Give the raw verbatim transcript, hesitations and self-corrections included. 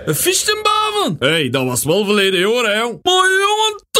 Een fistenbaven. Hé, hey, dat was wel verleden jaar, hè, jong. Maar jongen,